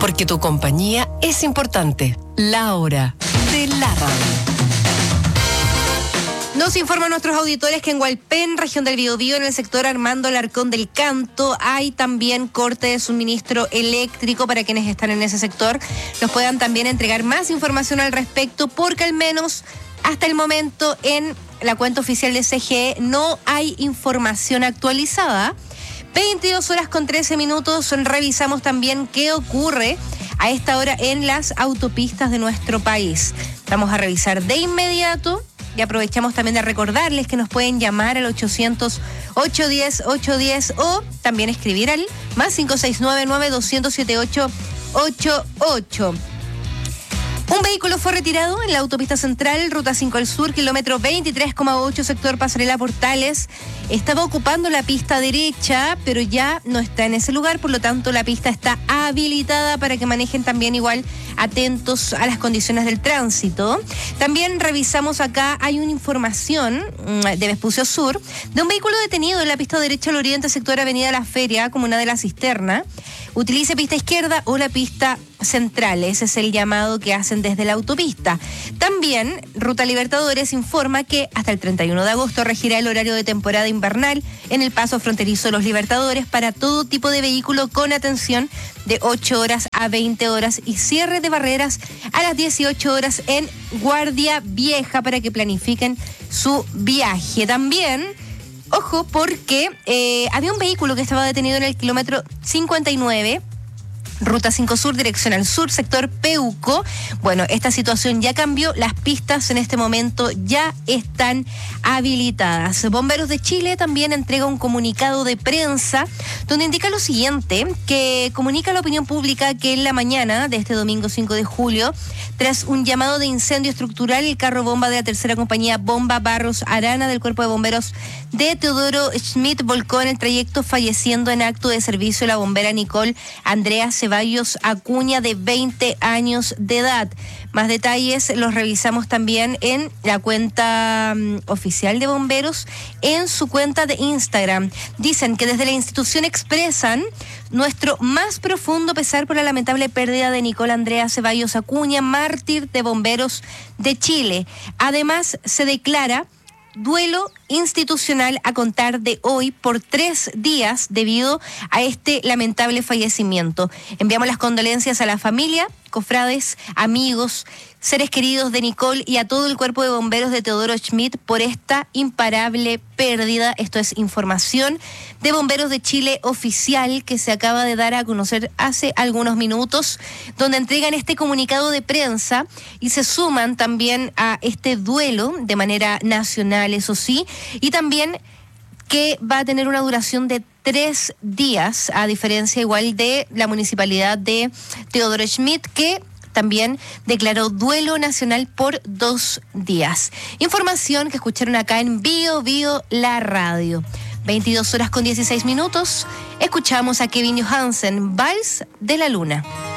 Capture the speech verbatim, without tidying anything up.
Porque tu compañía es importante. La hora de la radio. Nos informan nuestros auditores que en Hualpén, región del Biobío, en el sector Armando Alarcón del Canto, hay también corte de suministro eléctrico. Para quienes están en ese sector, nos puedan también entregar más información al respecto, porque al menos hasta el momento en la cuenta oficial de C G E no hay información actualizada. veintidós horas con trece minutos, revisamos también qué ocurre a esta hora en las autopistas de nuestro país. Vamos a revisar de inmediato. Y aprovechamos también de recordarles que nos pueden llamar al ochocientos, ochocientos diez, ochocientos diez o también escribir al más cinco seis nueve, nueve dos cero siete ocho ocho ocho. Un vehículo fue retirado en la autopista central, ruta cinco al sur, kilómetro veintitrés coma ocho, sector Pasarela Portales. Estaba ocupando la pista derecha, pero ya no está en ese lugar, por lo tanto la pista está habilitada para que manejen también igual atentos a las condiciones del tránsito. También revisamos acá, hay una información de Vespucio Sur, de un vehículo detenido en la pista derecha al oriente, sector Avenida La Feria, comuna de La Cisterna. Utilice pista izquierda o la pista central. Ese es el llamado que hacen desde la autopista. También Ruta Libertadores informa que hasta el treinta y uno de agosto regirá el horario de temporada invernal en el paso fronterizo de los Libertadores para todo tipo de vehículo, con atención de ocho horas a veinte horas y cierre de barreras a las dieciocho horas en Guardia Vieja para que planifiquen su viaje. También ojo, porque eh, había un vehículo que estaba detenido en el kilómetro cincuenta y nueve, ruta cinco sur, dirección al sur, sector Peuco. Bueno, esta situación ya cambió, las pistas en este momento ya están habilitadas. Bomberos de Chile también entrega un comunicado de prensa donde indica lo siguiente, que comunica a la opinión pública que en la mañana de este domingo cinco de julio, tras un llamado de incendio estructural, el carro bomba de la tercera compañía Bomba Barros Arana del Cuerpo de Bomberos de Teodoro Schmidt volcó en el trayecto, falleciendo en acto de servicio la bombera Nicole Andrea Ceballos Acuña, de veinte años de edad. Más detalles los revisamos también en la cuenta um, oficial de bomberos, en su cuenta de Instagram. Dicen que desde la institución expresan nuestro más profundo pesar por la lamentable pérdida de Nicole Andrea Ceballos Acuña, mártir de bomberos de Chile. Además, se declara duelo institucional a contar de hoy por tres días debido a este lamentable fallecimiento. Enviamos las condolencias a la familia, cofrades, amigos, seres queridos de Nicole y a todo el Cuerpo de Bomberos de Teodoro Schmidt por esta imparable pérdida. Esto es información de Bomberos de Chile oficial que se acaba de dar a conocer hace algunos minutos, donde entregan este comunicado de prensa y se suman también a este duelo de manera nacional, eso sí, y también que va a tener una duración de tres días, a diferencia igual de la municipalidad de Teodoro Schmidt, que también declaró duelo nacional por dos días. Información que escucharon acá en Bio Bio La Radio. veintidós horas con dieciséis minutos. Escuchamos a Kevin Johansen, Vals de la Luna.